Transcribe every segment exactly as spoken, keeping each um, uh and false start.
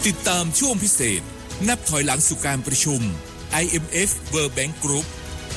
ติดตามช่วงพิเศษนับถอยหลังสู่การประชุม ไอ เอ็ม เอฟ World Bank Group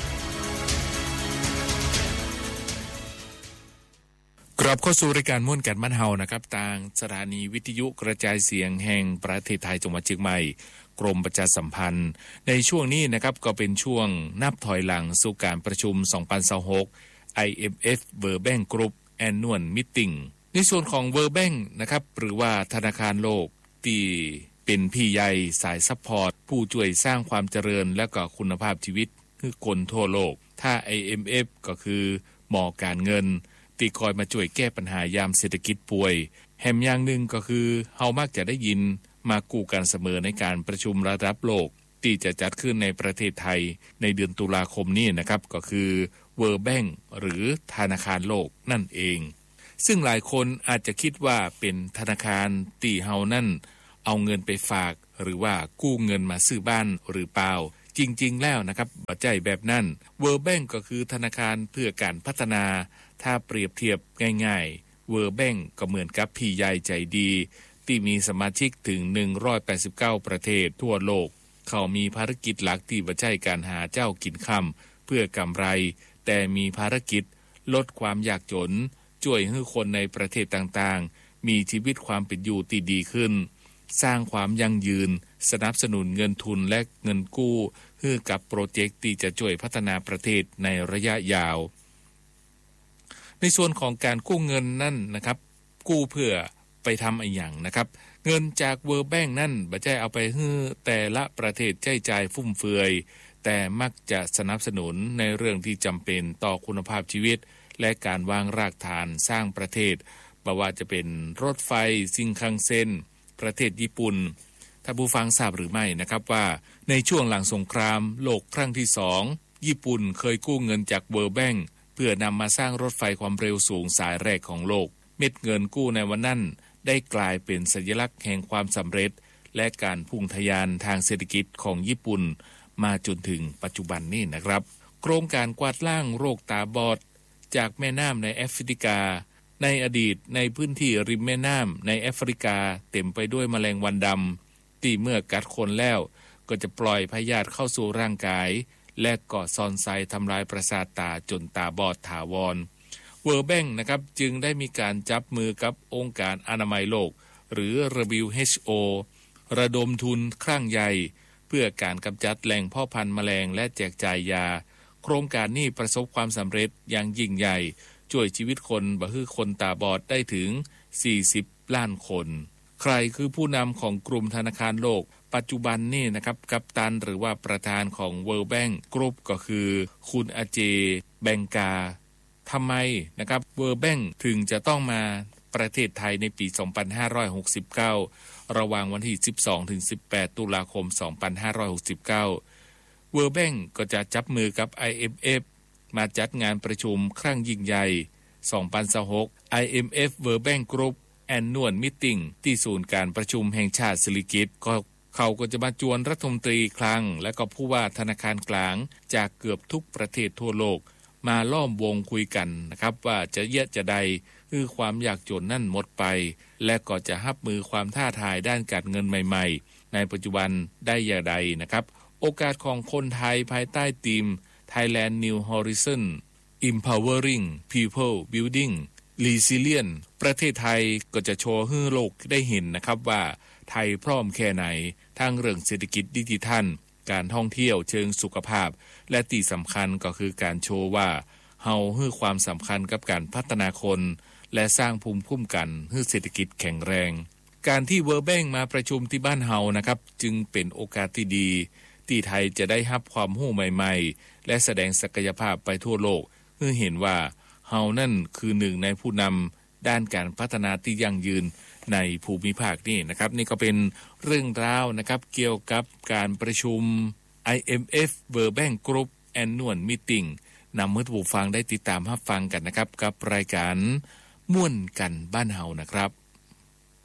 กลับเข้าสู่รายการม่วนกันบ้านเฮานะครับทางสถานีวิทยุกระจายเสียงแห่งประเทศไทยจังหวัดเชียงใหม่กรมประชาสัมพันธ์ในช่วงนี้นะครับก็เป็นช่วงนับถอยหลังสู่การประชุมสองพันยี่สิบหก ไอ เอ็ม เอฟ World Bank Group Annual Meeting ในส่วนของ World Bank นะครับหรือว่าธนาคารโลกที่เป็นพี่ใหญ่สายซัพพอร์ตผู้ช่วยสร้างความเจริญและก็คุณภาพชีวิตคือคนทั่วโลกถ้า ไอ เอ็ม เอฟ ก็คือหมอการเงินที่คอยมาช่วยแก้ปัญหายามเศรษฐกิจป่วยแห่งอย่างหนึ่งก็คือเฮามักจะได้ยินมากู้กันเสมอในการประชุมระดับโลกที่จะจัดขึ้นในประเทศไทยในเดือนตุลาคมนี้นะครับก็คือ World Bank หรือธนาคารโลกนั่นเองซึ่งหลายคนอาจจะคิดว่าเป็นธนาคารที่เฮานั่นเอาเงินไปฝากหรือว่ากู้เงินมาซื้อบ้านหรือเปล่าจริงๆแล้วนะครับบ่ใช่แบบนั้น World Bank ก็คือธนาคารเพื่อการพัฒนาถ้าเปรียบเทียบง่ายๆ World Bank ก็เหมือนกับพี่ใหญ่ใจดีที่มีสมาชิกถึงหนึ่งร้อยแปดสิบเก้าประเทศทั่วโลกเขามีภารกิจหลักที่บ่ใช่การหาเจ้ากินค่ำเพื่อกำไรแต่มีภารกิจลดความยากจนช่วยให้คนในประเทศต่างๆมีชีวิตความเป็นอยู่ที่ดีขึ้นสร้างความยั่งยืนสนับสนุนเงินทุนและเงินกู้ให้กับโปรเจกต์ที่จะช่วยพัฒนาประเทศในระยะยาวในส่วนของการกู้เงินนั่นนะครับกู้เพื่อไปทำอีกอย่างนะครับเงินจาก World Bank นั่นบ่ใช่เอาไปให้แต่ละประเทศใช้จ่ายฟุ่มเฟือยแต่มักจะสนับสนุนในเรื่องที่จำเป็นต่อคุณภาพชีวิตและการวางรากฐานสร้างประเทศบ่ว่าจะเป็นรถไฟซิงคังเซ็นประเทศญี่ปุ่นถ้าผู้ฟังทราบหรือไม่นะครับว่าในช่วงหลังสงครามโลกครั้งที่สองญี่ปุ่นเคยกู้เงินจาก World Bank เพื่อนำมาสร้างรถไฟความเร็วสูงสายแรกของโลกเม็ดเงินกู้ในวันนั้นได้กลายเป็นสัญลักษณ์แห่งความสำเร็จและการพุ่งทะยานทางเศรษฐกิจของญี่ปุ่นมาจนถึงปัจจุบันนี้นะครับโครงการกวาดล้างโรคตาบอดจากแม่น้ำในแอฟริกาในอดีตในพื้นที่ริมแม่น้ำในแอฟริกาเต็มไปด้วยแมลงวันดำที่เมื่อกัดคนแล้วก็จะปล่อยพยาธิเข้าสู่ร่างกายและก่อซ่อนไซทำลายประสาทตาจนตาบอดถาวร World Bank นะครับจึงได้มีการจับมือกับองค์การอนามัยโลกหรือ ดับเบิลยู เอช โอ ระดมทุนครั้งใหญ่เพื่อการกำจัดแหล่งเพาะพันธุ์แมลงและแจกจ่ายยาโครงการนี้ประสบความสำเร็จอย่างยิ่งใหญ่ช่วยชีวิตคนบ่คือคนตาบอดได้ถึงสี่สิบล้านคนใครคือผู้นำของกลุ่มธนาคารโลกปัจจุบันนี่นะครับกัปตันหรือว่าประธานของ World Bank Group ก็คือคุณอาเจแบงกาทำไมนะครับ World Bank ถึงจะต้องมาประเทศไทยในปีสองพันห้าร้อยหกสิบเก้าระหว่างวันที่สิบสองถึงสิบแปดตุลาคมสองพันห้าร้อยหกสิบเก้า World Bank ก็จะจับมือกับ ไอ เอ็ม เอฟ มาจัดงานประชุมครั้งยิ่งใหญ่สองพันยี่สิบหก ไอ เอ็ม เอฟ World Bank Group Annual Meeting ที่ศูนย์การประชุมแห่งชาติสิริกิติ์ก็เขาก็จะมาจวนรัฐมนตรีคลังและก็ผู้ว่าธนาคารกลางจากเกือบทุกประเทศทั่วโลกมาล้อมวงคุยกันนะครับว่าจะเยะจะใดคือความยากจนนั่นหมดไปและก็จะรับมือความท้าทายด้านการเงินใหม่ๆในปัจจุบันได้อย่างใดนะครับโอกาสของคนไทยภายใต้ธีม Thailand New Horizon Empowering People Building Resilience ประเทศไทยก็จะโชว์ให้โลกได้เห็นนะครับว่าไทยพร้อมแค่ไหนทั้งเรื่องเศรษฐกิจดิจิทัลการท่องเที่ยวเชิงสุขภาพและที่สำคัญก็คือการโชว์ว่าเฮาให้ความสำคัญกับการพัฒนาคนและสร้างภูมิคุ้มกันให้เศรษฐกิจแข็งแรงการที่ World Bank มาประชุมที่บ้านเฮานะครับจึงเป็นโอกาสที่ดีที่ไทยจะได้รับความรู้ใหม่ๆและแสดงศักยภาพไปทั่วโลกเพื่อเห็นว่าเฮานั่นคือหนึ่งในผู้นำด้านการพัฒนาที่ยั่งยืนในภูมิภาคนี้นะครับนี่ก็เป็นเรื่องราวนะครับเกี่ยวกับการประชุม ไอ เอ็ม เอฟ World Bank Group Annual Meeting นำให้ผู้ฟังได้ติดตามรับฟังกันนะครับกับรายการม่วนกันบ้านเฮานะครับ